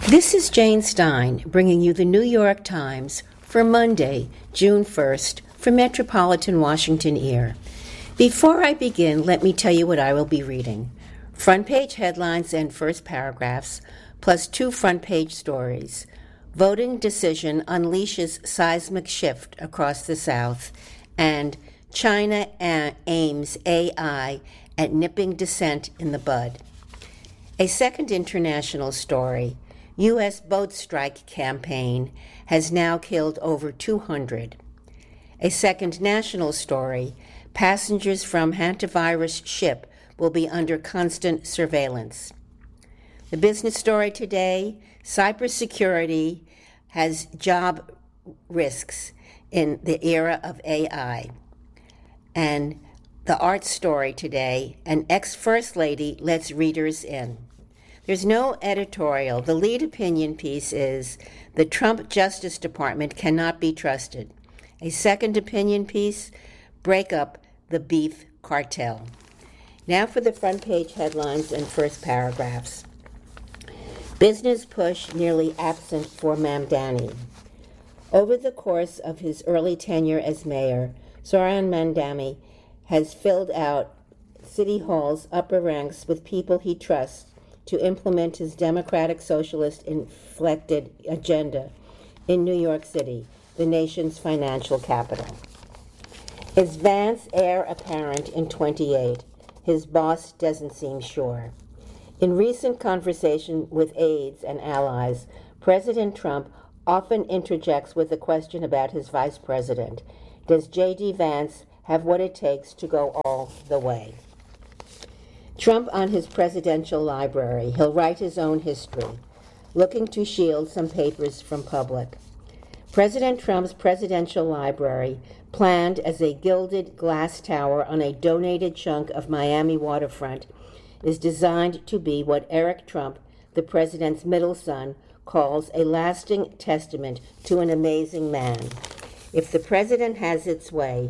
This is Jane Stein bringing you the New York Times for Monday, June 1st, from Metropolitan Washington Ear. Before I begin, let me tell you what I will be reading. Front page headlines and first paragraphs, plus 2 front page stories. Voting decision unleashes seismic shift across the South, and China aims AI at nipping dissent in the bud. A second international story. U.S. boat strike campaign has now killed over 200. A second national story, passengers from hantavirus ship will be under constant surveillance. The business story today, cybersecurity has job risks in the era of AI. And the art story today, an ex-First Lady lets readers in. There's no editorial. The lead opinion piece is, the Trump Justice Department cannot be trusted. A second opinion piece, break up the beef cartel. Now for the front page headlines and first paragraphs. Business push nearly absent for Mamdani. Over the course of his early tenure as mayor, Zohran Mamdani has filled out City Hall's upper ranks with people he trusts to implement his democratic socialist-inflected agenda in New York City, the nation's financial capital. Is Vance heir apparent in 28? His boss doesn't seem sure. In recent conversation with aides and allies, President Trump often interjects with a question about his vice president. Does J.D. Vance have what it takes to go all the way? Trump on his presidential library. He'll write his own history, looking to shield some papers from public. President Trump's presidential library, planned as a gilded glass tower on a donated chunk of Miami waterfront, is designed to be what Eric Trump, the president's middle son, calls a lasting testament to an amazing man. If the president has its way,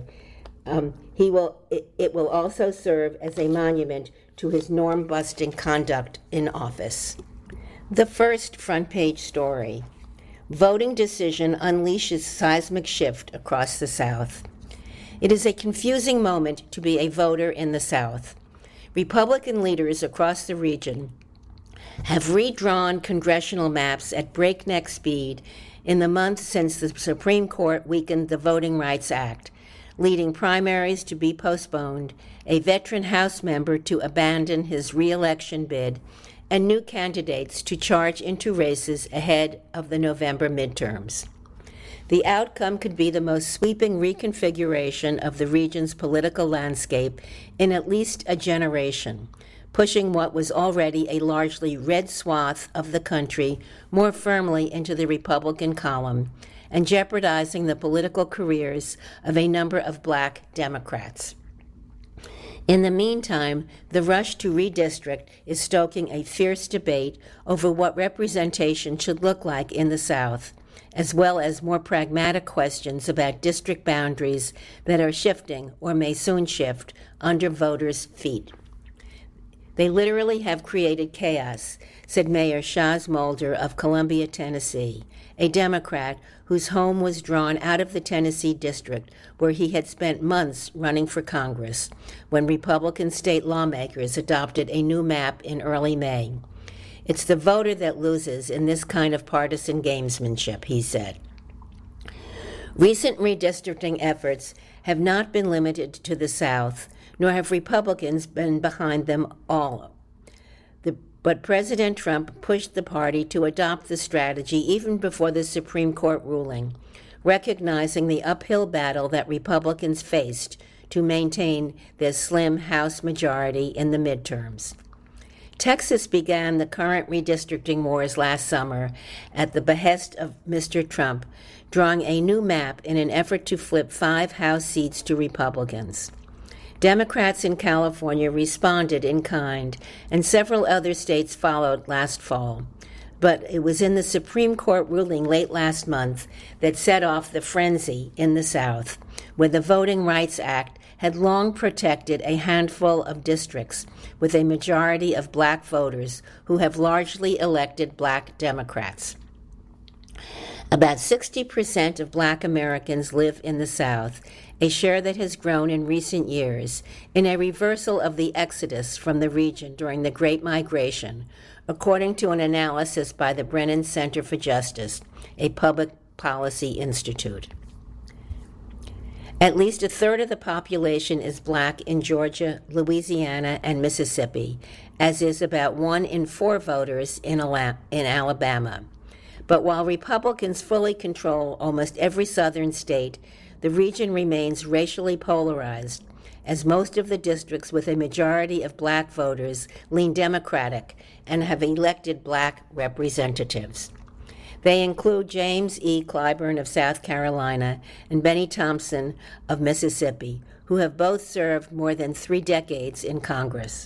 it will also serve as a monument to his norm-busting conduct in office. The first front page story. Voting decision unleashes seismic shift across the South. It is a confusing moment to be a voter in the South. Republican leaders across the region have redrawn congressional maps at breakneck speed in the months since the Supreme Court weakened the Voting Rights Act, leading primaries to be postponed, a veteran House member to abandon his re-election bid, and new candidates to charge into races ahead of the November midterms. The outcome could be the most sweeping reconfiguration of the region's political landscape in at least a generation, pushing what was already a largely red swath of the country more firmly into the Republican column, and jeopardizing the political careers of a number of Black Democrats. In the meantime, the rush to redistrict is stoking a fierce debate over what representation should look like in the South, as well as more pragmatic questions about district boundaries that are shifting or may soon shift under voters' feet. They literally have created chaos, said Mayor Shaz Mulder of Columbia, Tennessee, a Democrat whose home was drawn out of the Tennessee district where he had spent months running for Congress when Republican state lawmakers adopted a new map in early May. It's the voter that loses in this kind of partisan gamesmanship, he said. Recent redistricting efforts have not been limited to the South, nor have Republicans been behind them all. But President Trump pushed the party to adopt the strategy even before the Supreme Court ruling, recognizing the uphill battle that Republicans faced to maintain their slim House majority in the midterms. Texas began the current redistricting wars last summer at the behest of Mr. Trump, drawing a new map in an effort to flip 5 House seats to Republicans. Democrats in California responded in kind, and several other states followed last fall. But it was in the Supreme Court ruling late last month that set off the frenzy in the South, where the Voting Rights Act had long protected a handful of districts with a majority of black voters who have largely elected black Democrats. About 60% of black Americans live in the South, a share that has grown in recent years in a reversal of the exodus from the region during the Great Migration, according to an analysis by the Brennan Center for Justice, a public policy institute. At least a third of the population is black in Georgia, Louisiana, and Mississippi, as is about 1 in 4 voters in Alabama. But while Republicans fully control almost every southern state, the region remains racially polarized, as most of the districts with a majority of black voters lean Democratic and have elected black representatives. They include James E. Clyburn of South Carolina and Benny Thompson of Mississippi, who have both served more than 3 decades in Congress.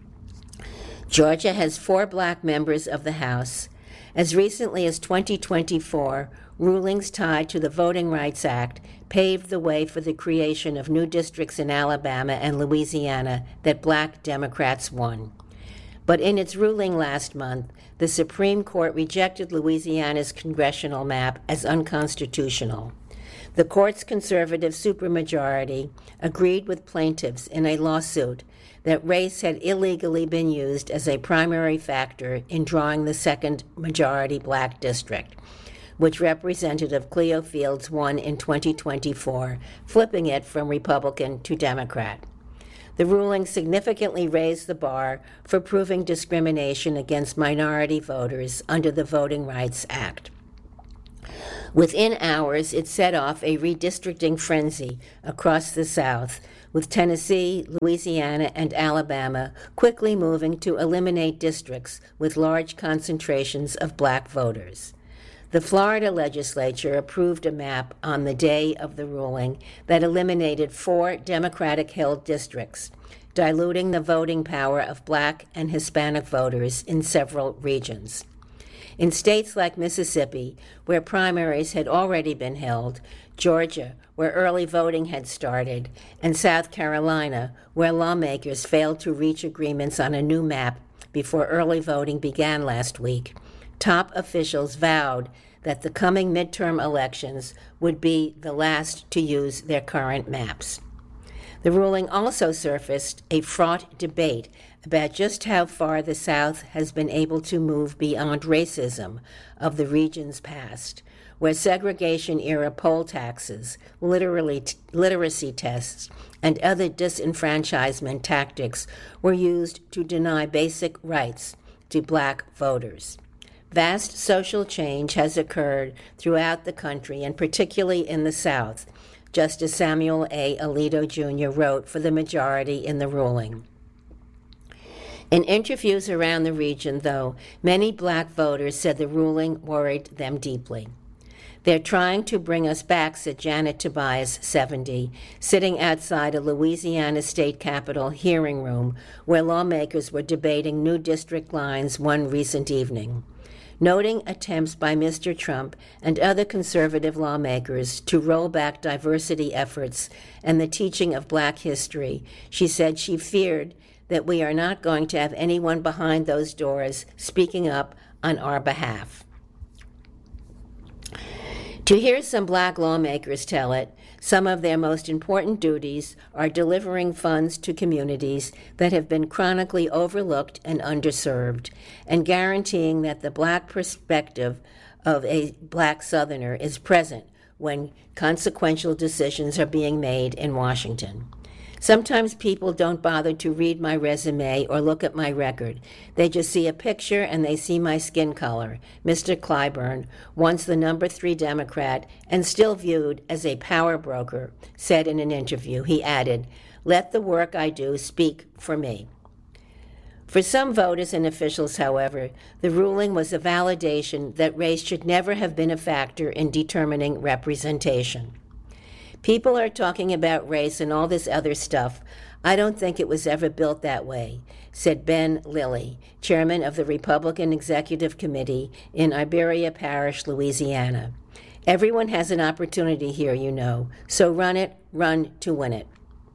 Georgia has 4 black members of the House. As recently as 2024, rulings tied to the Voting Rights Act paved the way for the creation of new districts in Alabama and Louisiana that black Democrats won. But in its ruling last month, the Supreme Court rejected Louisiana's congressional map as unconstitutional. The court's conservative supermajority agreed with plaintiffs in a lawsuit that race had illegally been used as a primary factor in drawing the second majority black district, which Representative Cleo Fields won in 2024, flipping it from Republican to Democrat. The ruling significantly raised the bar for proving discrimination against minority voters under the Voting Rights Act. Within hours, it set off a redistricting frenzy across the South, with Tennessee, Louisiana, and Alabama quickly moving to eliminate districts with large concentrations of black voters. The Florida legislature approved a map on the day of the ruling that eliminated 4 Democratic-held districts, diluting the voting power of black and Hispanic voters in several regions. In states like Mississippi, where primaries had already been held, Georgia, where early voting had started, and South Carolina, where lawmakers failed to reach agreements on a new map before early voting began last week, top officials vowed that the coming midterm elections would be the last to use their current maps. The ruling also surfaced a fraught debate about just how far the South has been able to move beyond racism of the region's past, where segregation-era poll taxes, literacy tests, and other disenfranchisement tactics were used to deny basic rights to black voters. Vast social change has occurred throughout the country, and particularly in the South, Justice Samuel A. Alito Jr. wrote for the majority in the ruling. In interviews around the region, though, many black voters said the ruling worried them deeply. "They're trying to bring us back," said Janet Tobias, 70, sitting outside a Louisiana state capitol hearing room where lawmakers were debating new district lines one recent evening. Noting attempts by Mr. Trump and other conservative lawmakers to roll back diversity efforts and the teaching of black history, she said she feared that we are not going to have anyone behind those doors speaking up on our behalf. To hear some black lawmakers tell it, some of their most important duties are delivering funds to communities that have been chronically overlooked and underserved, and guaranteeing that the black perspective of a black Southerner is present when consequential decisions are being made in Washington. Sometimes people don't bother to read my resume or look at my record. They just see a picture and they see my skin color, Mr. Clyburn, once the number 3 Democrat and still viewed as a power broker, said in an interview. He added, "Let the work I do speak for me." For some voters and officials, however, the ruling was a validation that race should never have been a factor in determining representation. "People are talking about race and all this other stuff. I don't think it was ever built that way," said Ben Lilly, chairman of the Republican Executive Committee in Iberia Parish, Louisiana. "Everyone has an opportunity here, you know, so run to win it."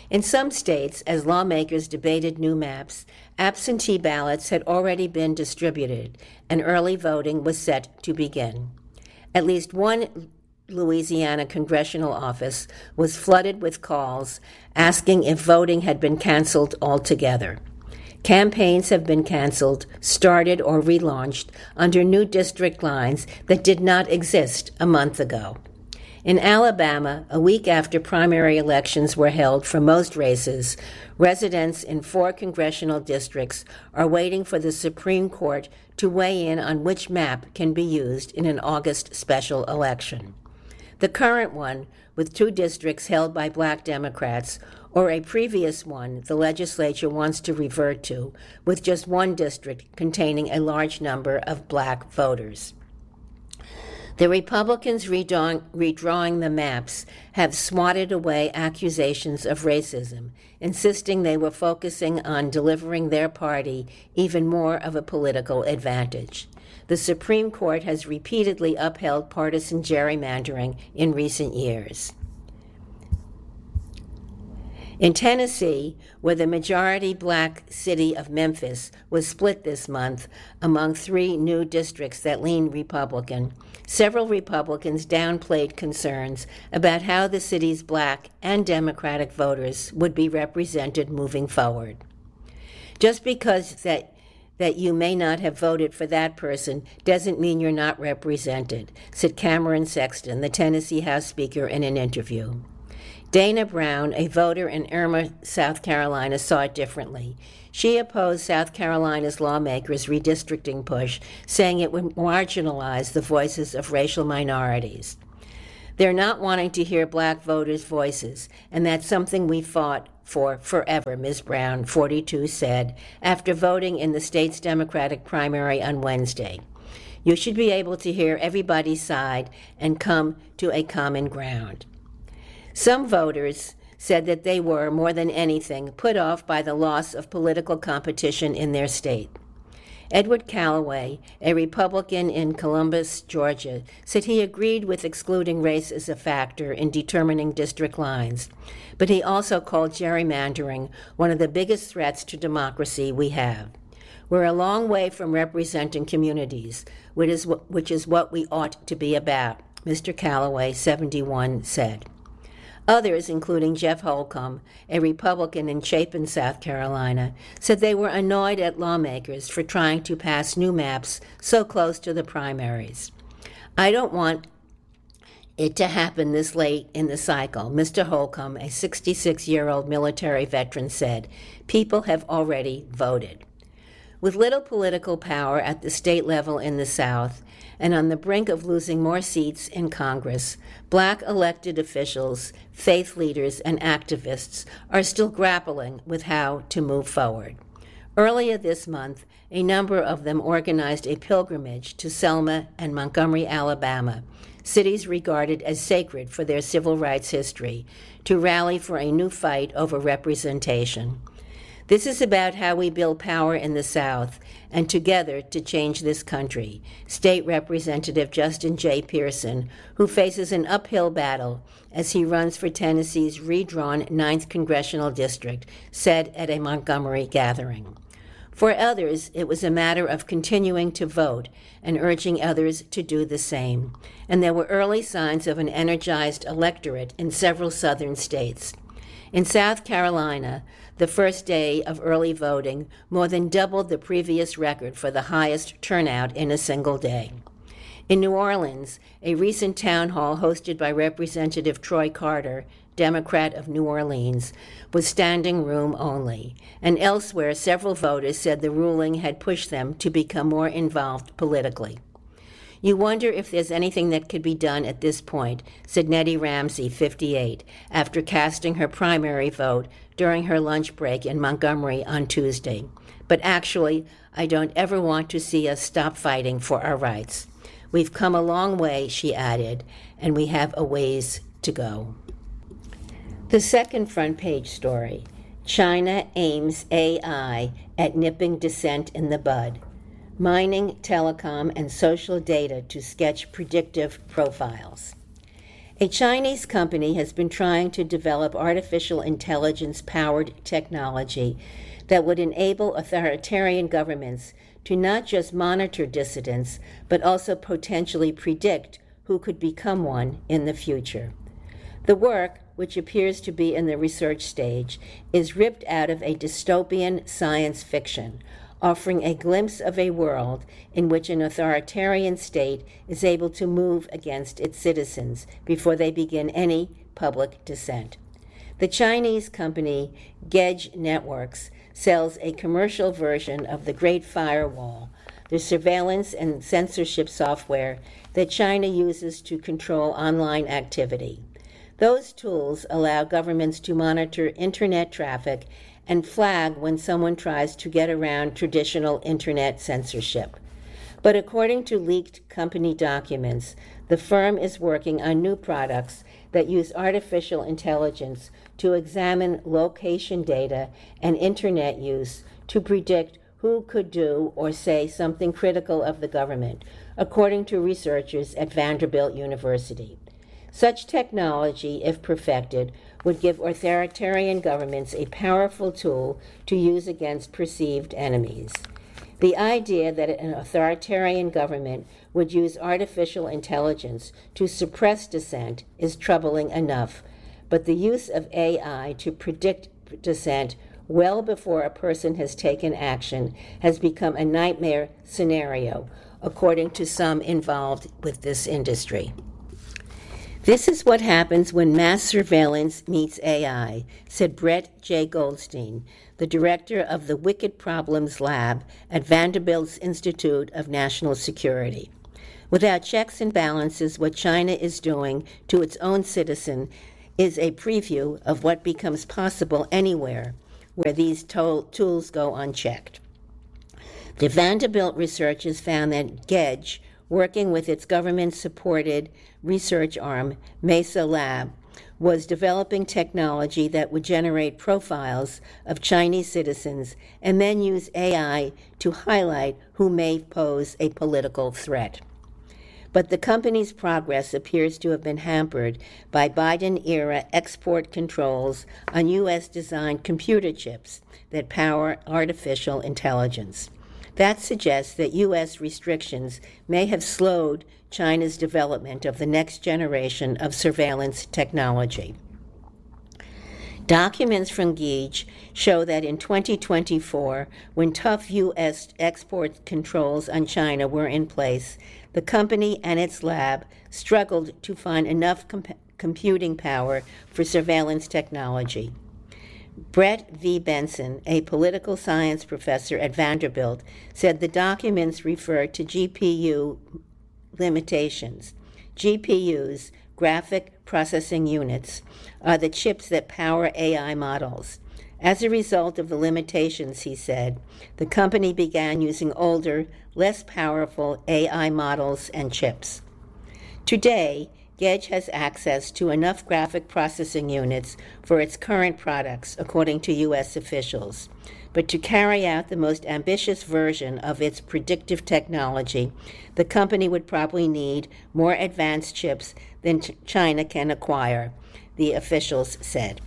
In some states, as lawmakers debated new maps, absentee ballots had already been distributed, and early voting was set to begin. At least one Louisiana congressional office was flooded with calls asking if voting had been canceled altogether. Campaigns have been canceled, started, or relaunched under new district lines that did not exist a month ago. In Alabama, a week after primary elections were held for most races, residents in 4 congressional districts are waiting for the Supreme Court to weigh in on which map can be used in an August special election. The current one, with 2 districts held by Black Democrats, or a previous one the legislature wants to revert to, with just 1 district containing a large number of Black voters. The Republicans redrawing the maps have swatted away accusations of racism, insisting they were focusing on delivering their party even more of a political advantage. The Supreme Court has repeatedly upheld partisan gerrymandering in recent years. In Tennessee, where the majority Black city of Memphis was split this month among 3 new districts that lean Republican, several Republicans downplayed concerns about how the city's Black and Democratic voters would be represented moving forward. Just because that you may not have voted for that person doesn't mean you're not represented, said Cameron Sexton, the Tennessee House Speaker, in an interview. Dana Brown, a voter in Irma, South Carolina, saw it differently. She opposed South Carolina's lawmakers' redistricting push, saying it would marginalize the voices of racial minorities. They're not wanting to hear Black voters' voices, and that's something we fought for forever, Ms. Brown, 42, said, after voting in the state's Democratic primary on Wednesday. You should be able to hear everybody's side and come to a common ground. Some voters said that they were, more than anything, put off by the loss of political competition in their state. Edward Callaway, a Republican in Columbus, Georgia, said he agreed with excluding race as a factor in determining district lines, but he also called gerrymandering one of the biggest threats to democracy we have. We're a long way from representing communities, which is what we ought to be about, Mr. Callaway, 71, said. Others, including Jeff Holcomb, a Republican in Chapin, South Carolina, said they were annoyed at lawmakers for trying to pass new maps so close to the primaries. I don't want it to happen this late in the cycle, Mr. Holcomb, a 66-year-old military veteran, said. People have already voted. With little political power at the state level in the South, and on the brink of losing more seats in Congress, Black elected officials, faith leaders, and activists are still grappling with how to move forward. Earlier this month, a number of them organized a pilgrimage to Selma and Montgomery, Alabama, cities regarded as sacred for their civil rights history, to rally for a new fight over representation. This is about how we build power in the South and together to change this country, State Representative Justin J. Pearson, who faces an uphill battle as he runs for Tennessee's redrawn 9th Congressional District, said at a Montgomery gathering. For others, it was a matter of continuing to vote and urging others to do the same. And there were early signs of an energized electorate in several southern states. In South Carolina, the first day of early voting more than doubled the previous record for the highest turnout in a single day. In New Orleans, a recent town hall hosted by Representative Troy Carter, Democrat of New Orleans, was standing room only, and elsewhere several voters said the ruling had pushed them to become more involved politically. You wonder if there's anything that could be done at this point, said Nettie Ramsey, 58, after casting her primary vote during her lunch break in Montgomery on Tuesday. But actually, I don't ever want to see us stop fighting for our rights. We've come a long way, she added, and we have a ways to go. The second front page story, China aims AI at nipping dissent in the bud. Mining, telecom, and social data to sketch predictive profiles. A Chinese company has been trying to develop artificial intelligence-powered technology that would enable authoritarian governments to not just monitor dissidents, but also potentially predict who could become one in the future. The work, which appears to be in the research stage, is ripped out of a dystopian science fiction, offering a glimpse of a world in which an authoritarian state is able to move against its citizens before they begin any public dissent. The Chinese company Gedge Networks sells a commercial version of the Great Firewall, the surveillance and censorship software that China uses to control online activity. Those tools allow governments to monitor internet traffic and flag when someone tries to get around traditional internet censorship. But according to leaked company documents, the firm is working on new products that use artificial intelligence to examine location data and internet use to predict who could do or say something critical of the government, according to researchers at Vanderbilt University. Such technology, if perfected, would give authoritarian governments a powerful tool to use against perceived enemies. The idea that an authoritarian government would use artificial intelligence to suppress dissent is troubling enough, but the use of AI to predict dissent well before a person has taken action has become a nightmare scenario, according to some involved with this industry. This is what happens when mass surveillance meets AI, said Brett J. Goldstein, the director of the Wicked Problems Lab at Vanderbilt's Institute of National Security. Without checks and balances, what China is doing to its own citizen is a preview of what becomes possible anywhere where these tools go unchecked. The Vanderbilt researchers found that Gedge, working with its government-supported research arm, Mesa Lab, was developing technology that would generate profiles of Chinese citizens and then use AI to highlight who may pose a political threat. But the company's progress appears to have been hampered by Biden-era export controls on U.S.-designed computer chips that power artificial intelligence. That suggests that U.S. restrictions may have slowed China's development of the next generation of surveillance technology. Documents from Gedge show that in 2024, when tough U.S. export controls on China were in place, the company and its lab struggled to find enough computing power for surveillance technology. Brett V. Benson, a political science professor at Vanderbilt, said the documents refer to GPU limitations. GPUs, graphic processing units, are the chips that power AI models. As a result of the limitations, he said, the company began using older, less powerful AI models and chips. Today, Gedge has access to enough graphic processing units for its current products, according to U.S. officials. But to carry out the most ambitious version of its predictive technology, the company would probably need more advanced chips than China can acquire, the officials said.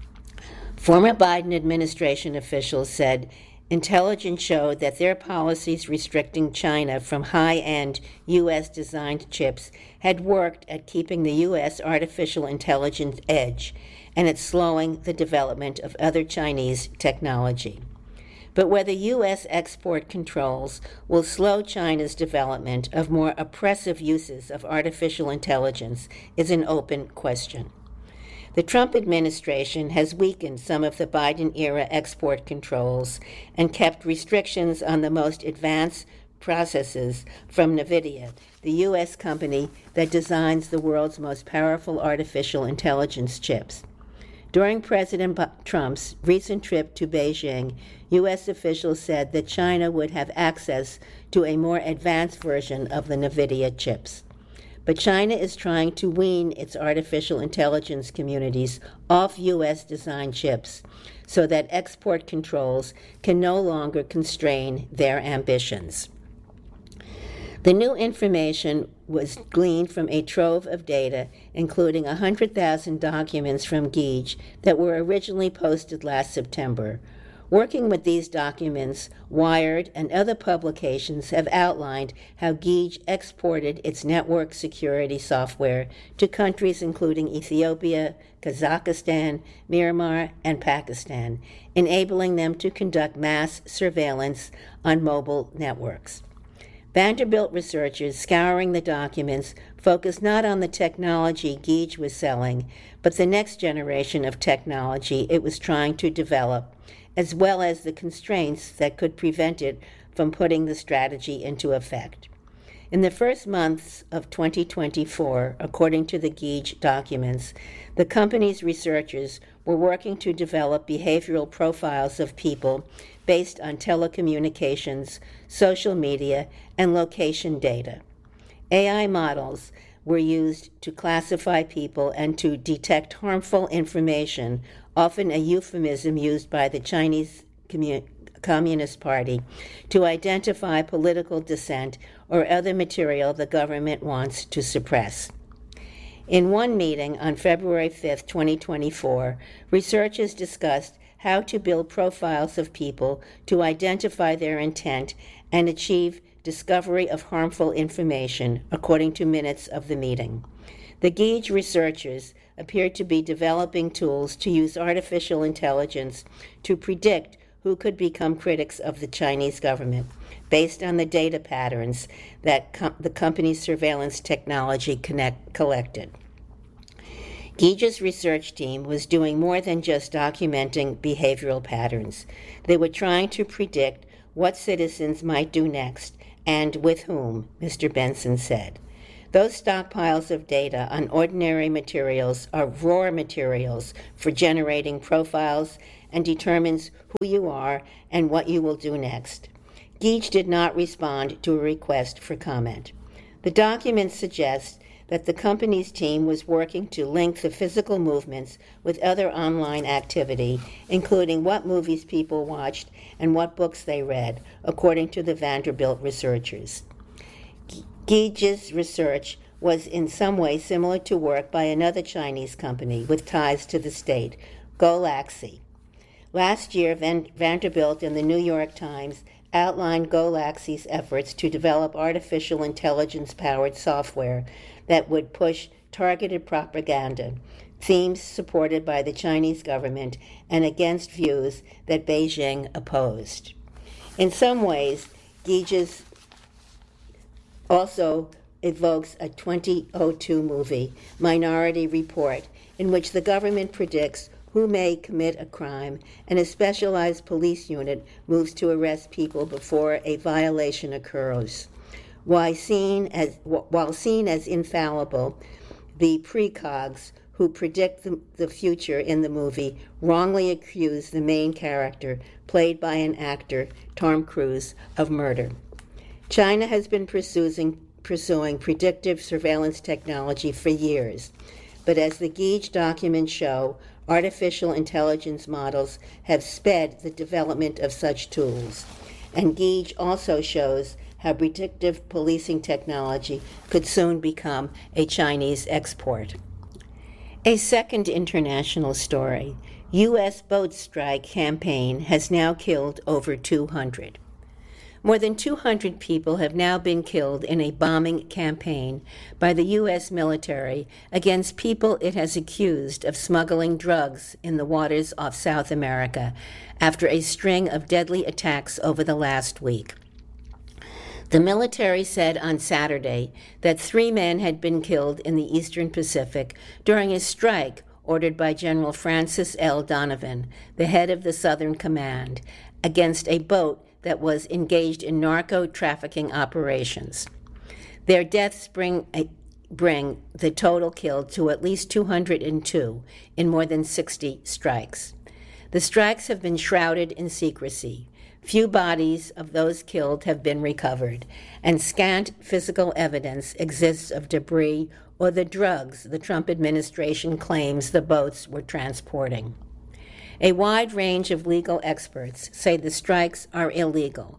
Former Biden administration officials said intelligence showed that their policies restricting China from high-end U.S.-designed chips had worked at keeping the U.S. artificial intelligence edge, and it's slowing the development of other Chinese technology. But whether U.S. export controls will slow China's development of more oppressive uses of artificial intelligence is an open question. The Trump administration has weakened some of the Biden-era export controls and kept restrictions on the most advanced processes from NVIDIA, the U.S. company that designs the world's most powerful artificial intelligence chips. During President Trump's recent trip to Beijing, U.S. officials said that China would have access to a more advanced version of the NVIDIA chips. But China is trying to wean its artificial intelligence communities off U.S.-designed chips so that export controls can no longer constrain their ambitions. The new information was gleaned from a trove of data, including 100,000 documents from Geej that were originally posted last September. Working with these documents, Wired and other publications have outlined how Geej exported its network security software to countries including Ethiopia, Kazakhstan, Myanmar, and Pakistan, enabling them to conduct mass surveillance on mobile networks. Vanderbilt researchers scouring the documents focused not on the technology Geej was selling, but the next generation of technology it was trying to develop, as well as the constraints that could prevent it from putting the strategy into effect. In the first months of 2024, according to the Geej documents, the company's researchers were working to develop behavioral profiles of people based on telecommunications, social media, and location data. AI models were used to classify people and to detect harmful information, often a euphemism used by the Chinese Communist Party to identify political dissent or other material the government wants to suppress. In one meeting on February 5, 2024, researchers discussed how to build profiles of people to identify their intent and achieve discovery of harmful information, according to minutes of the meeting. The Geej researchers appear to be developing tools to use artificial intelligence to predict who could become critics of the Chinese government, based on the data patterns that the company's surveillance technology collected. Geej's research team was doing more than just documenting behavioral patterns. They were trying to predict what citizens might do next and with whom, Mr. Benson said. Those stockpiles of data on ordinary materials are raw materials for generating profiles and determines who you are and what you will do next. Geej did not respond to a request for comment. The document suggests that the company's team was working to link the physical movements with other online activity, including what movies people watched and what books they read, according to the Vanderbilt researchers. Geej's research was in some way similar to work by another Chinese company with ties to the state, Golaxy. Last year, Vanderbilt and the New York Times outlined Golaxy's efforts to develop artificial intelligence-powered software that would push targeted propaganda, themes supported by the Chinese government and against views that Beijing opposed. In some ways, Geej's also evokes a 2002 movie, Minority Report, in which the government predicts who may commit a crime, and a specialized police unit moves to arrest people before a violation occurs. While seen as infallible, the precogs who predict the future in the movie wrongly accuse the main character, played by an actor, Tom Cruise, of murder. China has been pursuing predictive surveillance technology for years, but as the Geej documents show, artificial intelligence models have sped the development of such tools. And Geej also shows how predictive policing technology could soon become a Chinese export. A second international story. U.S. boat strike campaign has now killed over 200. More than 200 people have now been killed in a bombing campaign by the U.S. military against people it has accused of smuggling drugs in the waters off South America after a string of deadly attacks over the last week. The military said on Saturday that 3 men had been killed in the Eastern Pacific during a strike ordered by General Francis L. Donovan, the head of the Southern Command, against a boat that was engaged in narco-trafficking operations. Their deaths bring the total killed to at least 202 in more than 60 strikes. The strikes have been shrouded in secrecy. Few bodies of those killed have been recovered, and scant physical evidence exists of debris or the drugs the Trump administration claims the boats were transporting. A wide range of legal experts say the strikes are illegal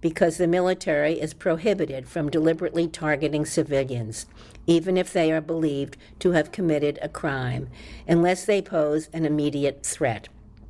because the military is prohibited from deliberately targeting civilians, even if they are believed to have committed a crime, unless they pose an immediate threat.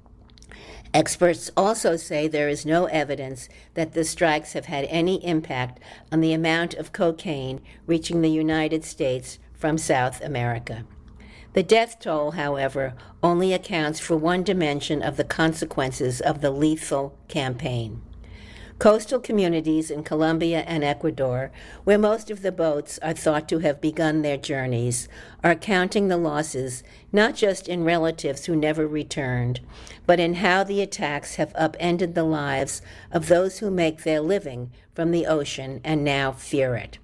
Experts also say there is no evidence that the strikes have had any impact on the amount of cocaine reaching the United States from South America. The death toll, however, only accounts for one dimension of the consequences of the lethal campaign. Coastal communities in Colombia and Ecuador, where most of the boats are thought to have begun their journeys, are counting the losses not just in relatives who never returned, but in how the attacks have upended the lives of those who make their living from the ocean and now fear it.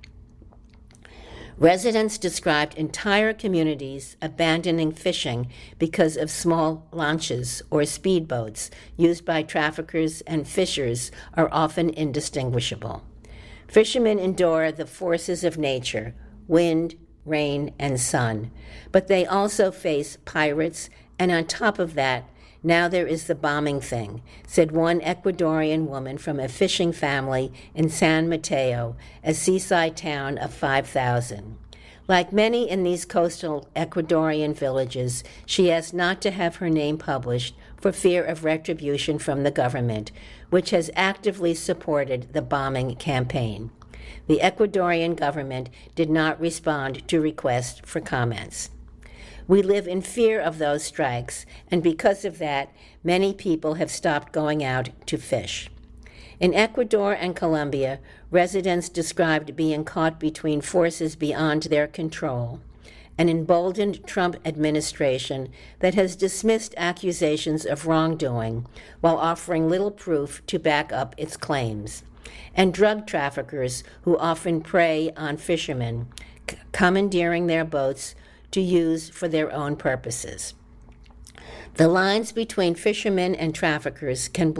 Residents described entire communities abandoning fishing because of small lanchas or speedboats used by traffickers and fishers are often indistinguishable. Fishermen endure the forces of nature, wind, rain, and sun, but they also face pirates, and on top of that, now there is the bombing thing, said one Ecuadorian woman from a fishing family in San Mateo, a seaside town of 5,000. Like many in these coastal Ecuadorian villages, she asked not to have her name published for fear of retribution from the government, which has actively supported the bombing campaign. The Ecuadorian government did not respond to requests for comments. We live in fear of those strikes, and because of that, many people have stopped going out to fish. In Ecuador and Colombia, residents described being caught between forces beyond their control, an emboldened Trump administration that has dismissed accusations of wrongdoing while offering little proof to back up its claims, and drug traffickers who often prey on fishermen, commandeering their boats to use for their own purposes. The lines between fishermen and traffickers can